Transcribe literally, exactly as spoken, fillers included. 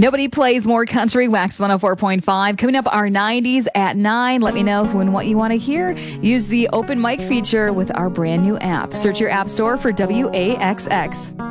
Nobody plays more country. Wax one oh four point five. Coming up, our nineties at nine. Let me know who and what you want to hear. Use the open mic feature with our brand new app. Search your app store for W A X X.